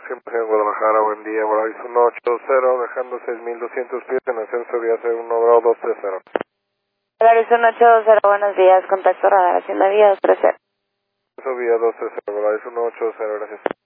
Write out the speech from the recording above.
Siempre en Guadalajara, buen día, Volaris 180, dejando 6.200 pies en ascenso vía C1 Volaris 180, buenos días, contacto radar, hacienda vía 230. Ascenso vía 230, Volaris 180, gracias.